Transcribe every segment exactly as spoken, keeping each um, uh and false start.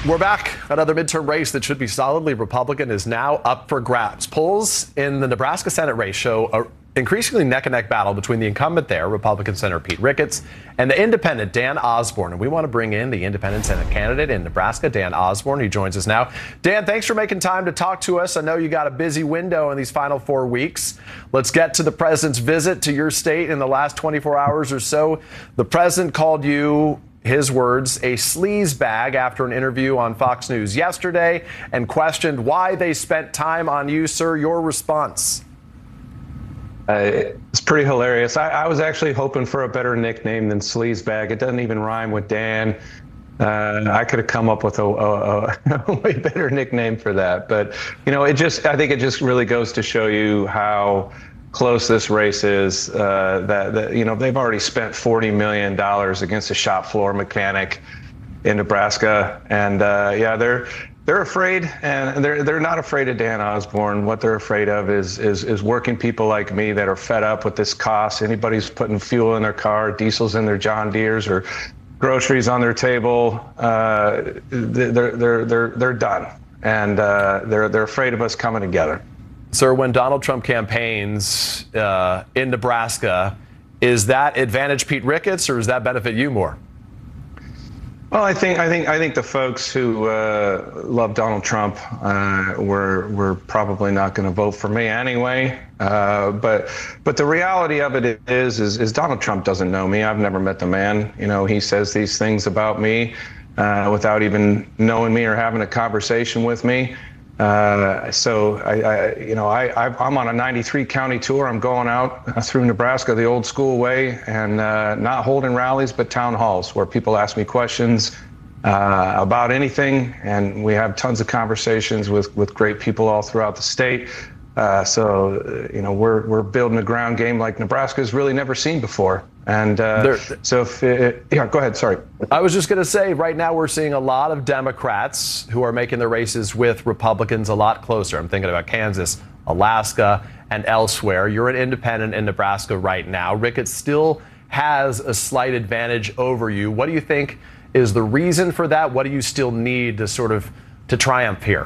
We're back. Another midterm race that should be solidly Republican is now up for grabs. Polls in the Nebraska Senate race show a increasingly neck-and-neck battle between the incumbent there, Republican Senator Pete Ricketts, and the independent Dan Osborne. And we want to bring in the independent Senate candidate in Nebraska, Dan Osborne, who joins us now. Dan, thanks for making time to talk to us. I know you got a busy window in these final four weeks. Let's get to the president's visit to your state in the last twenty-four hours or so. The president called you, his words, a sleaze bag after an interview on Fox News yesterday and questioned why they spent time on you, sir. Your response? Uh, it's pretty hilarious. I, I was actually hoping for a better nickname than sleazebag. It doesn't even rhyme with Dan. Uh, I could have come up with a, a, a way better nickname for that. But, you know, it just, I think it just really goes to show you how close this race is. Uh, that, that, you know, they've already spent forty million dollars against a shop floor mechanic in Nebraska. And, uh, yeah, they're, They're afraid, and they're they're not afraid of Dan Osborne. What they're afraid of is is is working people like me that are fed up with this cost. Anybody who's putting fuel in their car, diesels in their John Deeres, or groceries on their table, uh, they're they're they're they're done, and uh, they're they're afraid of us coming together. Sir, when Donald Trump campaigns uh, in Nebraska, is that advantage Pete Ricketts, or does that benefit you more? Well, I think I think I think the folks who uh, love Donald Trump uh, were were probably not going to vote for me anyway. Uh, but but the reality of it is, is is Donald Trump doesn't know me. I've never met the man. You know, he says these things about me uh, without even knowing me or having a conversation with me. Uh, so I, I you know I I'm on a ninety-three county tour. I'm going out through Nebraska the old school way, and uh, not holding rallies but town halls where people ask me questions uh, about anything, and we have tons of conversations with with great people all throughout the state. Uh, so you know we're we're building a ground game like Nebraska's really never seen before. And uh, there, so if it, yeah, go ahead. Sorry. I was just going to say, right now we're seeing a lot of Democrats who are making their races with Republicans a lot closer. I'm thinking about Kansas, Alaska, and elsewhere. You're an independent in Nebraska right now. Ricketts still has a slight advantage over you. What do you think is the reason for that? What do you still need to sort of to triumph here?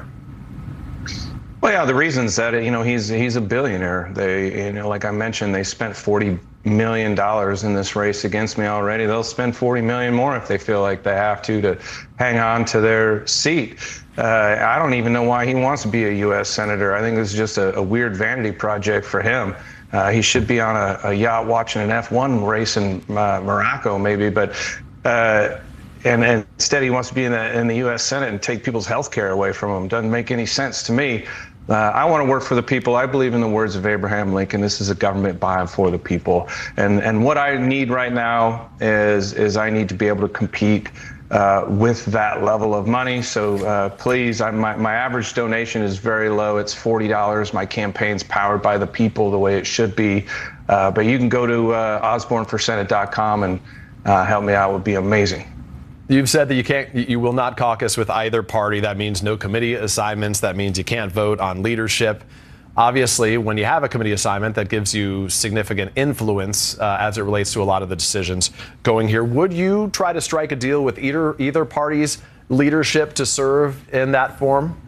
Well, yeah, the reason's that, you know, he's he's a billionaire. They, you know, like I mentioned, they spent forty million dollars in this race against me already. They'll spend forty million dollars more if they feel like they have to to hang on to their seat. Uh, I don't even know why he wants to be a U S senator. I think it's just a, a weird vanity project for him. Uh, he should be on a, a yacht watching an F one race in uh, Morocco, maybe, but. Uh, And, and instead, he wants to be in the in the U S Senate and take people's health care away from them. Doesn't make any sense to me. Uh, I want to work for the people. I believe in the words of Abraham Lincoln. This is a government by and for the people. And and what I need right now is is I need to be able to compete uh, with that level of money. So uh, please, I, my my average donation is very low. It's forty dollars. My campaign's powered by the people the way it should be. Uh, but you can go to uh, osborne for senate dot com and uh, help me out. It would be amazing. You've said that you can't, you will not caucus with either party. That means no committee assignments. That means you can't vote on leadership. Obviously, when you have a committee assignment, that gives you significant influence uh, as it relates to a lot of the decisions going here. Would you try to strike a deal with either either party's leadership to serve in that form?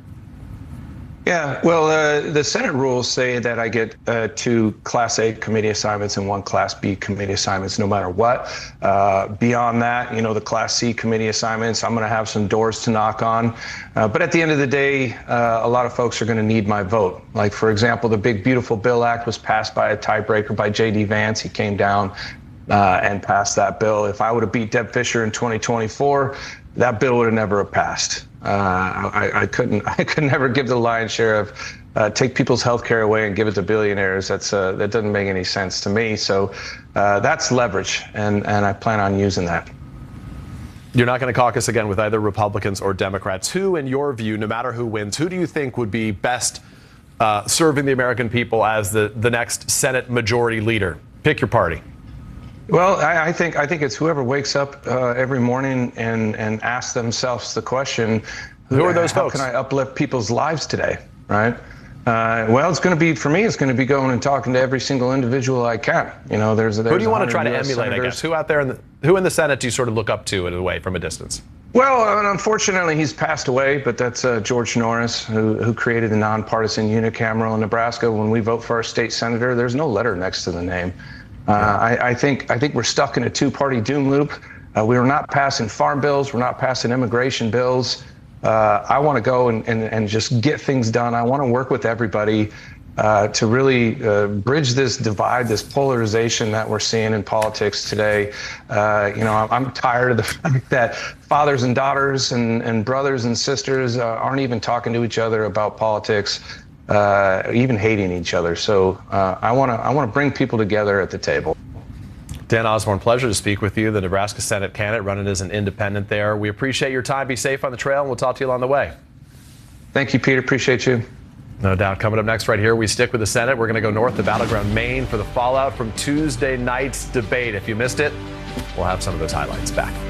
Yeah, well, uh, the Senate rules say that I get uh, two Class A committee assignments and one Class B committee assignments, no matter what. Uh, beyond that, you know, the Class C committee assignments, I'm going to have some doors to knock on. Uh, but at the end of the day, uh, a lot of folks are going to need my vote. Like, for example, the Big Beautiful Bill Act was passed by a tiebreaker by J D Vance. He came down uh, and passed that bill. If I would have beat Deb Fischer in twenty twenty-four, that bill would have never have passed. Uh, I, I couldn't. I could never give the lion's share of uh, take people's health care away and give it to billionaires. That's uh, that doesn't make any sense to me. So uh, that's leverage, and and I plan on using that. You're not going to caucus again with either Republicans or Democrats. Who, in your view, no matter who wins, who do you think would be best uh, serving the American people as the the next Senate Majority Leader? Pick your party. Well, I, I think I think it's whoever wakes up uh, every morning and and asks themselves the question, who are those how folks? How can I uplift people's lives today, right? Uh, well, it's going to be, for me, it's going to be going and talking to every single individual I can. You know, there's, there's who do you want to try to U S emulate, senators. I guess? Who out there in the, who in the Senate do you sort of look up to in a way from a distance? Well, unfortunately, he's passed away, but that's uh, George Norris, who, who created the nonpartisan unicameral in Nebraska. When we vote for our state senator, there's no letter next to the name. Uh, I, I think I think we're stuck in a two-party doom loop. Uh, we are not passing farm bills. We're not passing immigration bills. Uh, I want to go and, and, and just get things done. I want to work with everybody uh, to really uh, bridge this divide, this polarization that we're seeing in politics today. Uh, you know, I'm, I'm tired of the fact that fathers and daughters and, and brothers and sisters uh, aren't even talking to each other about politics, uh, even hating each other. So uh, I want to I want to bring people together at the table. Dan Osborne, pleasure to speak with you, the Nebraska Senate candidate running as an independent there. We appreciate your time. Be safe on the trail, and we'll talk to you along the way. Thank you, Peter. Appreciate you. No doubt. Coming up next right here, we stick with the Senate. We're going to go north to Battleground, Maine for the fallout from Tuesday night's debate. If you missed it, we'll have some of those highlights back.